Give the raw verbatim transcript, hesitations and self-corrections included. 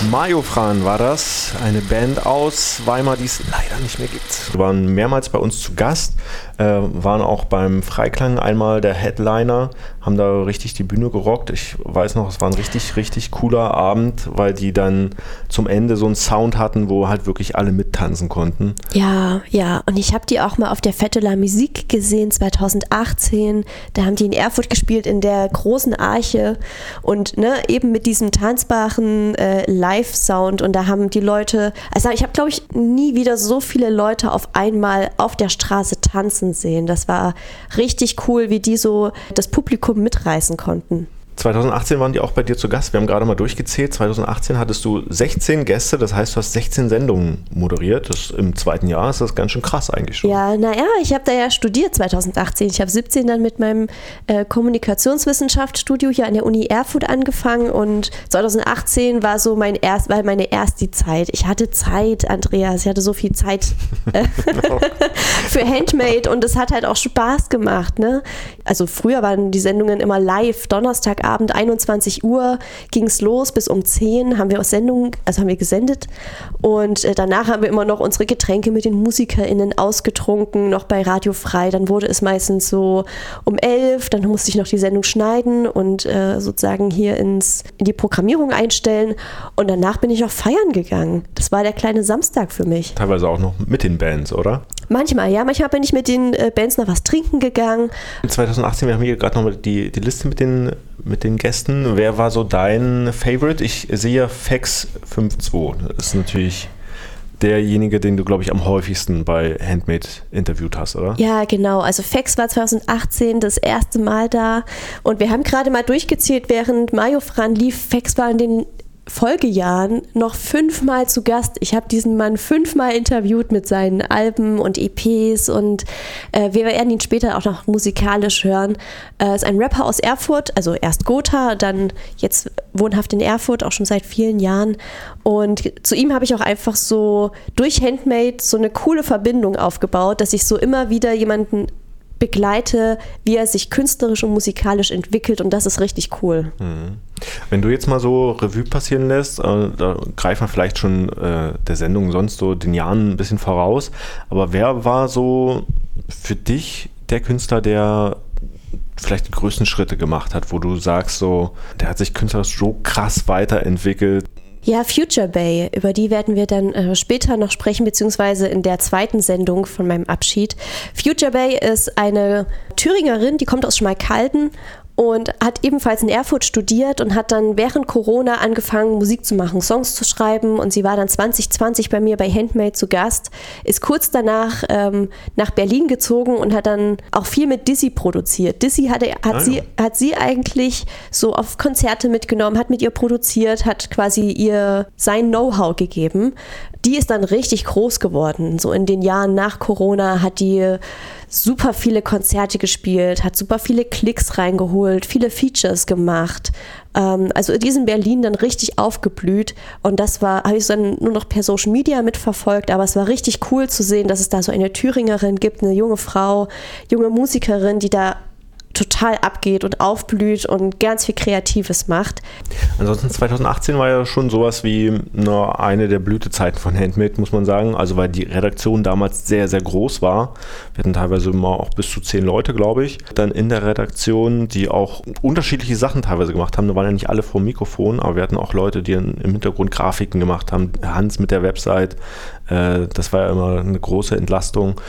Majofran war das, eine Band aus Weimar, die es leider nicht mehr gibt. Wir waren mehrmals bei uns zu Gast, äh, waren auch beim Freiklang einmal der Headliner, haben da richtig die Bühne gerockt. Ich weiß noch, es war ein richtig, richtig cooler Abend, weil die dann zum Ende so einen Sound hatten, wo halt wirklich alle mittanzen konnten. Ja, ja, und ich habe die auch mal auf der Fête de la Musique gesehen, zwanzig achtzehn. Da haben die in Erfurt gespielt, in der großen Arche und ne, eben mit diesem tanzbaren äh, Live-Sound, und da haben die Leute, also ich habe, glaube ich, nie wieder so viele Leute auf einmal auf der Straße tanzen sehen. Das war richtig cool, wie die so das Publikum mitreißen konnten. zwanzig achtzehn waren die auch bei dir zu Gast. Wir haben gerade mal durchgezählt. zwanzig achtzehn hattest du sechzehn Gäste, das heißt, du hast sechzehn Sendungen moderiert. Das im zweiten Jahr ist das ganz schön krass eigentlich schon. Ja, naja, ich habe da ja studiert zwanzig achtzehn. Ich habe siebzehn dann mit meinem äh, Kommunikationswissenschaftsstudio hier an der Uni Erfurt angefangen, und zwanzig achtzehn war so mein erst, war meine erste Zeit. Ich hatte Zeit, Andreas, ich hatte so viel Zeit äh, für Handmade, und es hat halt auch Spaß gemacht, ne? Also früher waren die Sendungen immer live, Donnerstag Abend einundzwanzig Uhr ging es los, bis um zehn haben wir aus Sendungen, also haben wir gesendet, und äh, danach haben wir immer noch unsere Getränke mit den MusikerInnen ausgetrunken, noch bei Radio Frei. Dann wurde es meistens so um elf, dann musste ich noch die Sendung schneiden und äh, sozusagen hier ins, in die Programmierung einstellen, und danach bin ich auch feiern gegangen. Das war der kleine Samstag für mich. Teilweise auch noch mit den Bands, oder? Manchmal, ja. Manchmal bin ich mit den äh, Bands noch was trinken gegangen. zwanzig achtzehn, wir haben hier gerade noch die, die Liste mit den, mit den Gästen. Wer war so dein Favorite? Ich sehe Fex zweiundfünfzig. Das ist natürlich derjenige, den du, glaube ich, am häufigsten bei Handmade interviewt hast, oder? Ja, genau. Also Fex war zwanzig achtzehn das erste Mal da, und wir haben gerade mal durchgezählt, während Majofran lief, Fex war in den Folgejahren noch fünfmal zu Gast. Ich habe diesen Mann fünfmal interviewt mit seinen Alben und E Ps, und äh, wir werden ihn später auch noch musikalisch hören. Er äh, ist ein Rapper aus Erfurt, also erst Gotha, dann jetzt wohnhaft in Erfurt, auch schon seit vielen Jahren. Und zu ihm habe ich auch einfach so durch Handmade so eine coole Verbindung aufgebaut, dass ich so immer wieder jemanden begleite, wie er sich künstlerisch und musikalisch entwickelt, und das ist richtig cool. Wenn du jetzt mal so Revue passieren lässt, äh, da greift man vielleicht schon äh, der Sendung sonst so den Jahren ein bisschen voraus, aber wer war so für dich der Künstler, der vielleicht die größten Schritte gemacht hat, wo du sagst, so, der hat sich künstlerisch so krass weiterentwickelt? Ja, Future Bay, über die werden wir dann äh, später noch sprechen, beziehungsweise in der zweiten Sendung von meinem Abschied. Future Bay ist eine Thüringerin, die kommt aus Schmalkalden und hat ebenfalls in Erfurt studiert und hat dann während Corona angefangen, Musik zu machen, Songs zu schreiben, und sie war dann zwanzig zwanzig bei mir bei Handmade zu Gast, ist kurz danach ähm, nach Berlin gezogen und hat dann auch viel mit Dizzy produziert. Dizzy hatte, hat, ah, sie, ja. hat sie eigentlich so auf Konzerte mitgenommen, hat mit ihr produziert, hat quasi ihr sein Know-how gegeben. Die ist dann richtig groß geworden. So in den Jahren nach Corona hat die super viele Konzerte gespielt, hat super viele Klicks reingeholt, viele Features gemacht. Ähm, also die ist in Berlin dann richtig aufgeblüht, und das war, habe ich dann nur noch per Social Media mitverfolgt, aber es war richtig cool zu sehen, dass es da so eine Thüringerin gibt, eine junge Frau, junge Musikerin, die da total abgeht und aufblüht und ganz viel Kreatives macht. Ansonsten zwanzig achtzehn war ja schon sowas wie na, eine der Blütezeiten von Handmade, muss man sagen. Also weil die Redaktion damals sehr, sehr groß war. Wir hatten teilweise immer auch bis zu zehn Leute, glaube ich. Dann in der Redaktion, die auch unterschiedliche Sachen teilweise gemacht haben. Da waren ja nicht alle vor dem Mikrofon, aber wir hatten auch Leute, die im Hintergrund Grafiken gemacht haben. Hans mit der Website. Das war ja immer eine große Entlastung.